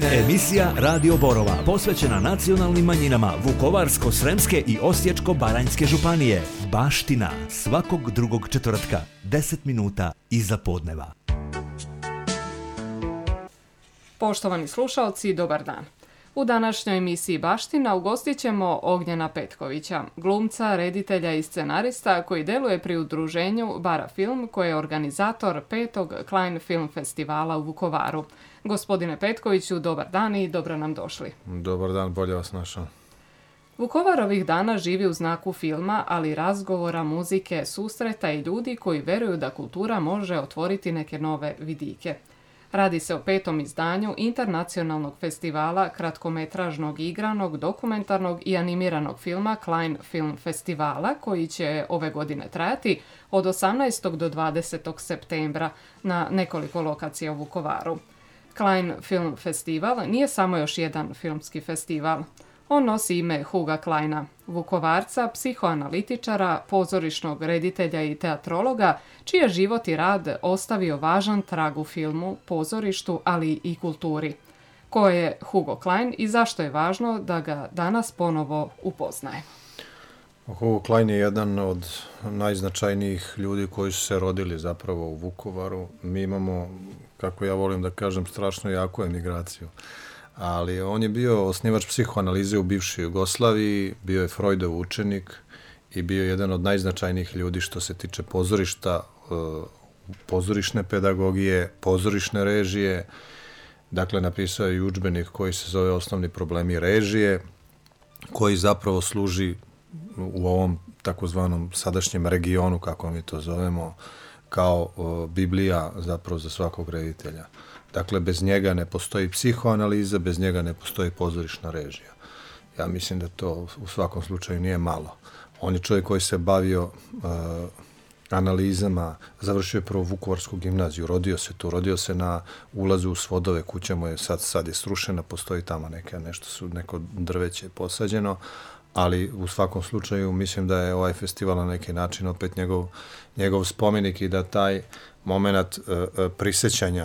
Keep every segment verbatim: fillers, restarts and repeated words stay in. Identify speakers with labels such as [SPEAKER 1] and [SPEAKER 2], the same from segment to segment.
[SPEAKER 1] Emisija Radio Borova posvećena nacionalnim manjinama Vukovarsko-sremske i Osječko-baranjske županije. Baština, svakog drugog četvrtka, deset minuta iza podneva.
[SPEAKER 2] Poštovani slušalci, dobar dan. U današnjoj emisiji Baština ugostit ćemo Ognjena Petkovića, glumca, reditelja i scenarista koji deluje pri udruženju Bara Film, koji je organizator petog Klein Film Festivala u Vukovaru. Gospodine Petkoviću, dobar dan i dobro nam došli.
[SPEAKER 3] Dobar dan, bolje vas našao.
[SPEAKER 2] Vukovar ovih dana živi u znaku filma, ali i razgovora, muzike, susreta i ljudi koji veruju da kultura može otvoriti neke nove vidike. Radi se o petom izdanju Internacionalnog festivala kratkometražnog, igranog, dokumentarnog i animiranog filma Klein Film Festivala, koji će ove godine trajati od osamnaestog do dvadesetog septembra na nekoliko lokacija u Vukovaru. Klein Film Festival nije samo još jedan filmski festival. On nosi ime Huga Kleina, Vukovarca, psihoanalitičara, pozorišnog reditelja i teatrologa, čiji je život i rad ostavio važan trag u filmu, pozorištu, ali i kulturi. Ko je Hugo Klein i zašto je važno da ga danas ponovo upoznajemo?
[SPEAKER 3] Hugo Klein je jedan od najznačajnijih ljudi koji su se rodili zapravo u Vukovaru. Mi imamo, kako ja volim da kažem, strašno jaku emigraciju. Ali on je bio osnivač psihoanalize u bivšoj Jugoslaviji, bio je Freudov učenik i bio je jedan od najznačajnijih ljudi što se tiče pozorišta, pozorišne pedagogije, pozorišne režije. Dakle, napisao je i udžbenik koji se zove Osnovni problemi režije, koji zapravo služi u ovom takozvanom sadašnjem regionu, kako mi to zovemo, kao Biblija zapravo za svakog reditelja. Dakle, bez njega ne postoji psihoanaliza, bez njega ne postoji pozorišna režija. Ja mislim da to u svakom slučaju nije malo. On je čovjek koji se bavio uh, analizama, završio je prvo Vukovarsku gimnaziju, rodio se tu, rodio se na ulazu u Svodove, kuća mu je sad, sad je srušena, postoji tamo neke, nešto su, neko drveće posađeno, ali u svakom slučaju mislim da je ovaj festival na neki način opet njegov, njegov spomenik i da taj moment uh, uh, prisjećanja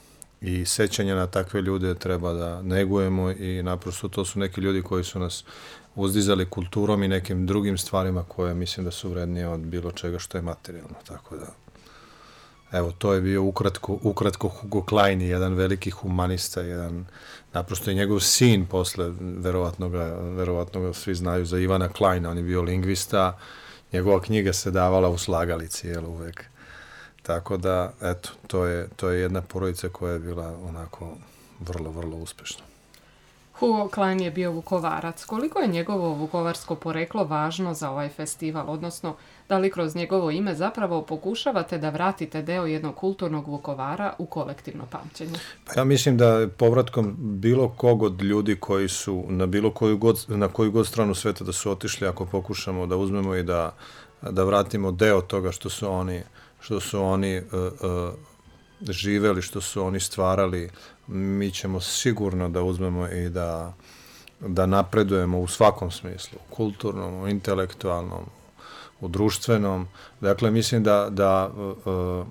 [SPEAKER 3] i sećanja na takve ljude treba da negujemo i naprosto to su neki ljudi koji su nas uzdizali kulturom i nekim drugim stvarima koje mislim da su vrednije od bilo čega što je materijalno. Tako da, evo, to je bio ukratko, ukratko Hugo Klein, jedan veliki humanista, jedan, naprosto je njegov sin posle, verovatno ga, verovatno ga svi znaju za Ivana Kleina, on je bio lingvista, njegova knjiga se davala u slagalici, jel, uvek. Tako da, eto, to je, to je jedna porodica koja je bila onako vrlo, vrlo uspešna.
[SPEAKER 2] Hugo Klein je bio Vukovarac. Koliko je njegovo vukovarsko poreklo važno za ovaj festival, odnosno da li kroz njegovo ime zapravo pokušavate da vratite deo jednog kulturnog Vukovara u kolektivno pamćenje?
[SPEAKER 3] Pa ja mislim da povratkom bilo kog od ljudi koji su na bilo koju god, na koju god stranu sveta da su otišli, ako pokušamo da uzmemo i da, da vratimo deo toga što su oni što su oni uh, uh, živeli, što su oni stvarali, mi ćemo sigurno da uzmemo i da, da napredujemo u svakom smislu, u kulturnom, u intelektualnom, u društvenom. Dakle, mislim da, da, uh,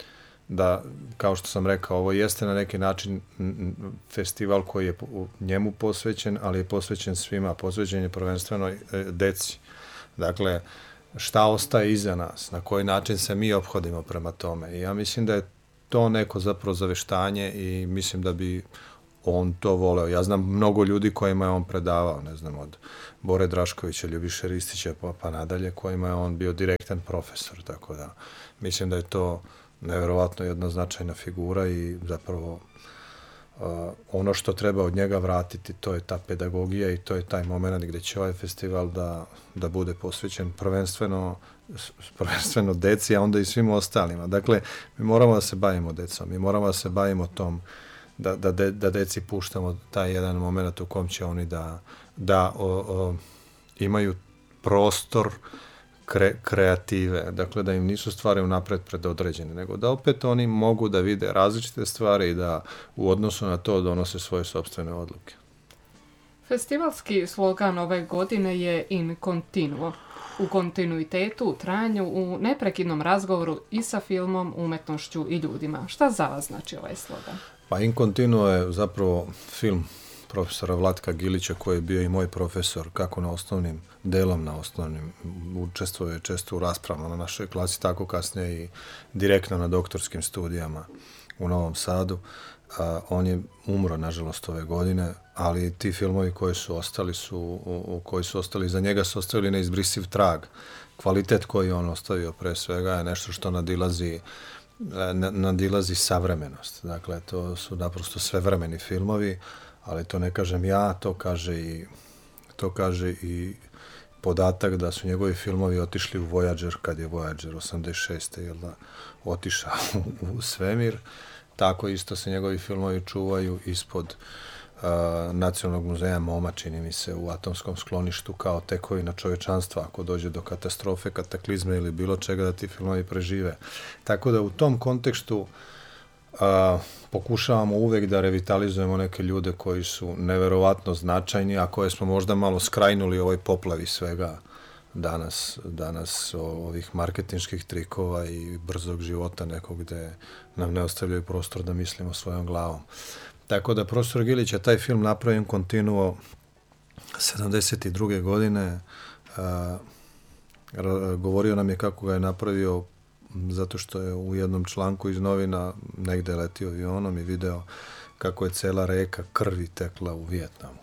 [SPEAKER 3] da, kao što sam rekao, ovo jeste na neki način festival koji je njemu posvećen, ali je posvećen svima, posvećen je prvenstveno deci. Dakle, šta ostaje iza nas, na koji način se mi ophodimo prema tome. I ja mislim da je to neko zapravo zaveštanje i mislim da bi on to voleo. Ja znam mnogo ljudi kojima je on predavao, ne znam, od Bore Draškovića, Ljubiše Ristića pa, pa nadalje, kojima je on bio direktan profesor, tako da mislim da je to neverovatno jedna značajna figura i zapravo Uh, ono što treba od njega vratiti, to je ta pedagogija i to je taj moment gdje će ovaj festival da, da bude posvećen prvenstveno, prvenstveno deci, a onda i svim ostalima. Dakle, mi moramo da se bavimo decom, mi moramo da se bavimo tom, da, da, de, da deci puštamo taj jedan moment u kom će oni da, da o, o, imaju prostor Kre, kreative, dakle da im nisu stvari unapred predodređene, nego da opet oni mogu da vide različite stvari i da u odnosu na to donose svoje sopstvene odluke.
[SPEAKER 2] Festivalski slogan ove godine je In Continuo, u kontinuitetu, u trajanju, u neprekidnom razgovoru i sa filmom, umetnošću i ljudima. Šta za vas znači ovaj slogan?
[SPEAKER 3] Pa In Continuo je zapravo film profesora Vlatka Gilića, koji je bio i moj profesor, kako na osnovnim, delom na osnovnim, učestvuje često u raspravama na našoj klasi, tako kasnije i direktno na doktorskim studijama u Novom Sadu. A, on je umro, nažalost, ove godine, ali ti filmovi koji su ostali su, u, koji su ostali, za njega su ostavili neizbrisiv trag. Kvalitet koji on ostavio pre svega je nešto što nadilazi nadilazi savremenost. Dakle, to su naprosto svevremeni filmovi, ali to ne kažem ja, to kaže i to kaže i podatak da su njegovi filmovi otišli u Voyager kad je Voyager osamdeset šeste jel da, otišao u svemir. Tako isto se njegovi filmovi čuvaju ispod uh, Nacionalnog muzeja MoMA, čini mi se, u atomskom skloništu kao tekovina čovečanstva, ako dođe do katastrofe, kataklizme ili bilo čega, da ti filmovi prežive. Tako da u tom kontekstu uh, pokušavamo uvek da revitalizujemo neke ljude koji su neverovatno značajni, a koje smo možda malo skrajnuli u ovoj poplavi svega danas, danas ovih marketinških trikova i brzog života nekog gde nam ne ostavljaju prostor da mislimo svojom glavom. Tako da profesor Gilić je taj film napravljen kontinuo sedamdeset druge godine. A, govorio nam je kako ga je napravio zato što je u jednom članku iz novina negde letio avionom i video kako je cela reka krvi tekla u Vijetnamu.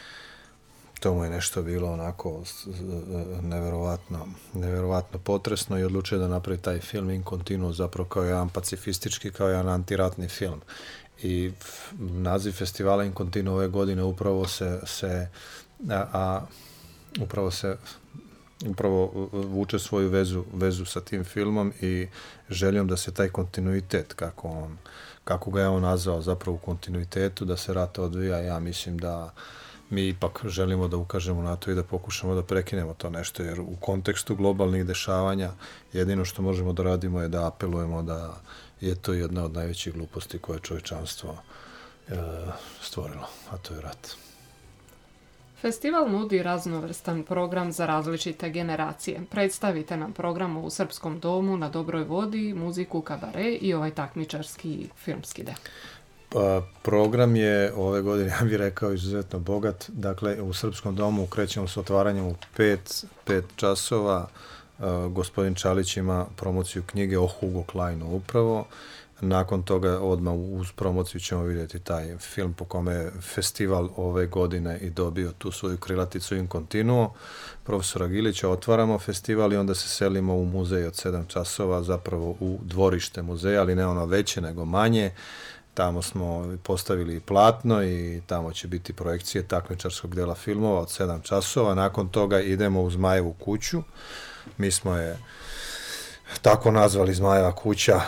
[SPEAKER 3] To mu je nešto bilo onako neverovatno, neverovatno potresno i odlučio da napravi taj film In Continuo zapravo kao jedan pacifistički, kao jedan antiratni film. I naziv festivala In Continuo ove godine upravo se, se a, a upravo se upravo vuče svoju vezu, vezu sa tim filmom i željom da se taj kontinuitet, kako on, kako ga je on nazvao zapravo u kontinuitetu, da se rat odvija. Ja mislim da mi ipak želimo da ukažemo na to i da pokušamo da prekinemo to nešto, jer u kontekstu globalnih dešavanja jedino što možemo da radimo je da apelujemo da je to jedna od najvećih gluposti koje je čovječanstvo e, stvorilo, a to je rat.
[SPEAKER 2] Festival nudi raznovrstan program za različite generacije. Predstavite nam program u Srpskom domu na Dobroj vodi, muziku, kabare i ovaj takmičarski filmski deo.
[SPEAKER 3] Pa, program je ove godine, ja bih rekao, izuzetno bogat. Dakle, u Srpskom domu krećemo s otvaranjem u pet, pet časova. Uh, gospodin Čalić ima promociju knjige o Hugo Kleinu upravo. Nakon toga odmah uz promociju ćemo vidjeti taj film po kome je festival ove godine i dobio tu svoju krilaticu In Continuo profesora Gilića. Otvaramo festival i onda se selimo u muzej od sedam časova, zapravo u dvorište muzeja, ali ne ono veće nego manje. Tamo smo postavili platno i tamo će biti projekcije takmičarskog dela filmova od sedam časova. Nakon toga idemo u Zmajevu kuću. Mi smo je tako nazvali Zmajeva kuća.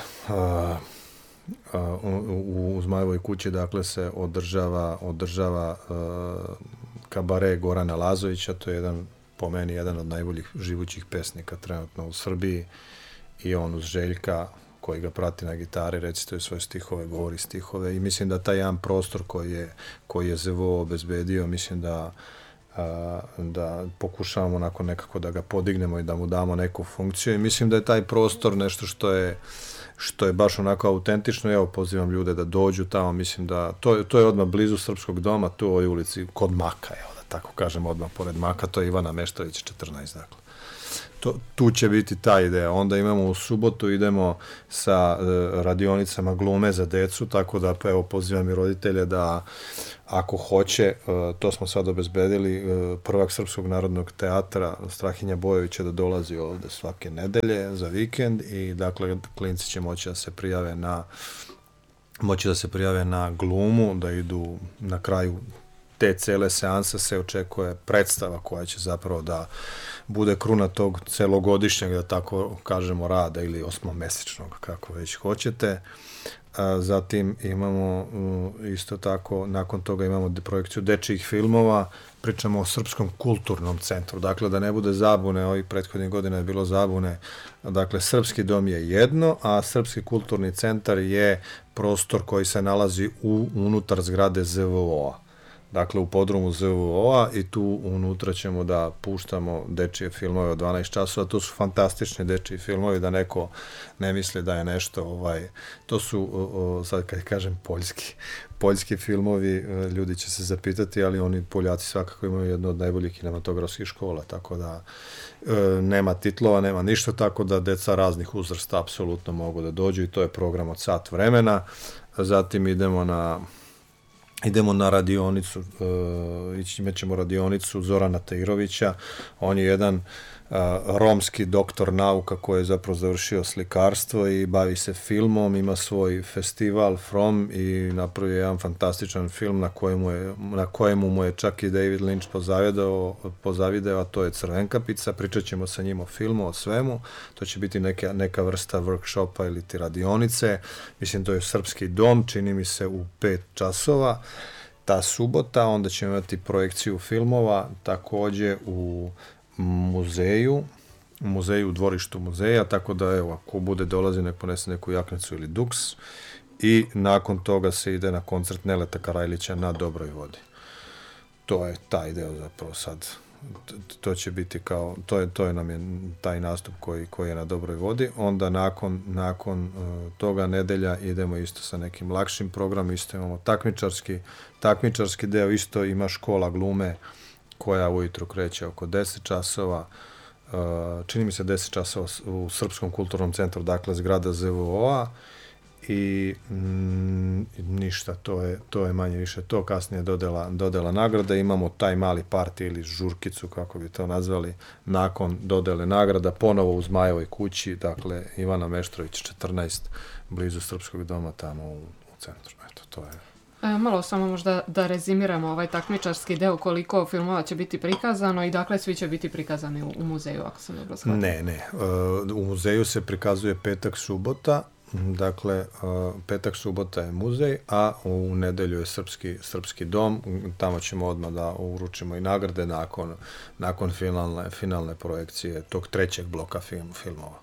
[SPEAKER 3] U, u Zmajevoj kući dakle se održava, održava kabare Gorana Lazovića. To je jedan, po meni, jedan od najboljih živućih pesnika trenutno u Srbiji i on uz Željka koji ga prati na gitari, recituje svoje stihove, govori stihove i mislim da taj jedan prostor koji je, koji je Z V O obezbedio, mislim da, a, da pokušavamo onako nekako da ga podignemo i da mu damo neku funkciju i mislim da je taj prostor nešto što je, što je baš onako autentično. Evo, pozivam ljude da dođu tamo, mislim da to, to je odmah blizu Srpskog doma, tu u ovoj ulici kod Maka, evo da tako kažem, odmah pored Maka, to je Ivana Meštović četrnaest, dakle. To, tu će biti ta ideja. Onda imamo u subotu, idemo sa e, radionicama glume za decu, tako da pa, evo, pozivam i roditelje da ako hoće, e, to smo sad obezbedili, e, prvak Srpskog narodnog teatra Strahinja Bojovića da dolazi ovde svake nedelje za vikend i dakle klinci će moći da se prijave na moći da se prijave na glumu, da idu na kraju te cele seanse se očekuje predstava koja će zapravo da bude kruna tog celogodišnjeg, da tako kažemo, rada ili osmomesečnog, kako već hoćete. A zatim imamo isto tako, nakon toga imamo projekciju dečijih filmova, pričamo o Srpskom kulturnom centru, dakle da ne bude zabune, ovih prethodnih godina je bilo zabune, dakle Srpski dom je jedno, a Srpski kulturni centar je prostor koji se nalazi u, unutar zgrade Z V O-a. dakle u podrumu Z V O-a i tu unutra ćemo da puštamo dečije filmove od dvanaest časova, to su fantastični dečiji filmovi, da neko ne misli da je nešto, ovaj, to su, o, o, sad kad kažem poljski, poljski filmovi, ljudi će se zapitati, ali oni Poljaci svakako imaju jednu od najboljih kinematografskih škola, tako da e, nema titlova, nema ništa, tako da deca raznih uzrasta apsolutno mogu da dođu i to je program od sat vremena. Zatim idemo na idemo na radionicu, uh, imat ćemo radionicu Zorana Tahirovića, on je jedan uh, romski doktor nauka koji je zapravo završio slikarstvo i bavi se filmom, ima svoj festival From i napravio jedan fantastičan film na kojemu, je, na kojemu mu je čak i David Lynch pozavideo, pozavideo, a to je Crvenkapica, pričat ćemo sa njim o filmu, o svemu, to će biti neka, neka vrsta workshopa ili ti radionice, mislim to je Srpski dom, čini mi se u pet časova, ta subota, onda ćemo imati projekciju filmova, takođe u muzeju, u muzeju, u dvorištu muzeja, tako da evo, ako bude dolazi, nek ponese neku jaknicu ili duks i nakon toga se ide na koncert Neleta Karajlića na Dobroj vodi. To je taj deo zapravo sad. To će biti kao, to je, to je nam je taj nastup koji, koji je na Dobroj vodi. Onda nakon, nakon uh, toga nedelja idemo isto sa nekim lakšim programom, isto imamo takmičarski, takmičarski deo, isto ima škola glume koja ujutro kreće oko deset časova, uh, čini mi se deset časova u Srpskom kulturnom centru, dakle zgrada Z V O-a i mm, ništa, to je, to je manje više to, kasnije dodela, dodela nagrada, imamo taj mali parti ili žurkicu, kako bi to nazvali, nakon dodele nagrada, ponovo u Zmajevoj kući, dakle Ivana Meštrović četrnaest, blizu Srpskog doma, tamo u, u centru, eto, to je.
[SPEAKER 2] E, malo samo možda da rezimiramo ovaj takmičarski deo, koliko filmova će biti prikazano i dakle svi će biti prikazani u, u muzeju, ako sam dobro shvatila.
[SPEAKER 3] Ne, ne, uh, u muzeju se prikazuje petak, subota, dakle, uh, petak, subota je muzej, a u nedelju je Srpski, Srpski dom, tamo ćemo odmah da uručimo i nagrade nakon, nakon finalne, finalne projekcije tog trećeg bloka film, filmova.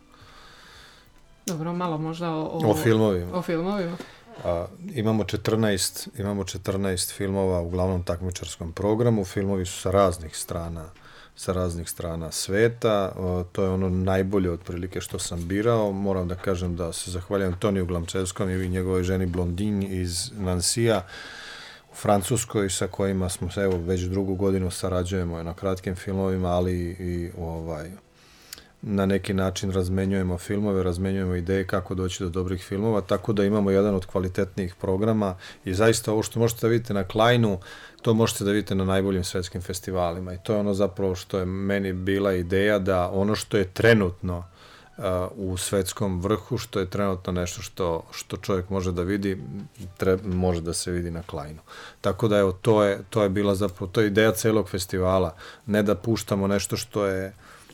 [SPEAKER 2] Dobro, malo možda o, o,
[SPEAKER 3] o filmovima.
[SPEAKER 2] O filmovima.
[SPEAKER 3] A, imamo četrnaest, imamo četrnaest filmova u glavnom takmičarskom programu, filmovi su sa raznih strana, sa raznih strana sveta, o, to je ono najbolje otprilike što sam birao, moram da kažem da se zahvaljujem Toniju Glamčevskom i njegovoj ženi Blondin iz Nansija u Francuskoj, sa kojima smo se evo već drugu godinu sarađujemo na kratkim filmovima, ali i ovaj na neki način razmenjujemo filmove, razmenjujemo ideje kako doći do dobrih filmova, tako da imamo jedan od kvalitetnijih programa i zaista ovo što možete da vidite na Kleinu, to možete da vidite na najboljim svetskim festivalima i to je ono zapravo što je meni bila ideja da ono što je trenutno uh, u svetskom vrhu, što je trenutno nešto što, što čovjek može da vidi, treba, može da se vidi na Kleinu. Tako da evo, to je, to je bila zapravo, to je ideja celog festivala, ne da puštamo nešto što je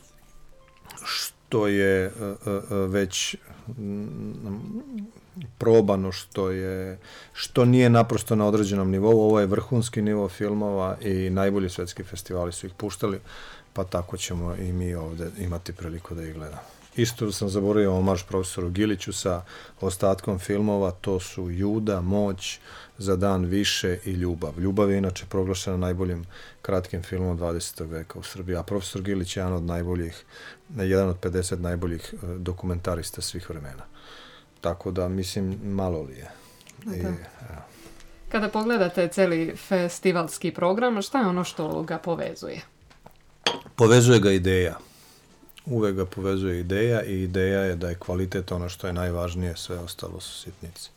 [SPEAKER 3] što je uh, uh, već um, probano, što je što nije naprosto na određenom nivou, ovo je vrhunski nivo filmova i najbolji svetski festivali su ih puštali, pa tako ćemo i mi ovde imati priliku da ih gledamo. Isto sam zaboravio omaž profesoru Giliću sa ostatkom filmova, to su Juda, Moć, Za dan više i Ljubav. Ljubav je inače proglašena najboljim kratkim filmom dvadesetog veka u Srbiji, a profesor Gilić je jedan od najboljih, jedan od pedeset najboljih dokumentarista svih vremena. Tako da, mislim, malo li je. I,
[SPEAKER 2] Kada pogledate celi festivalski program, šta je ono što ga povezuje?
[SPEAKER 3] Povezuje ga ideja. Uvek ga povezuje ideja i ideja je da je kvalitet ono što je najvažnije, sve ostalo su sitnice.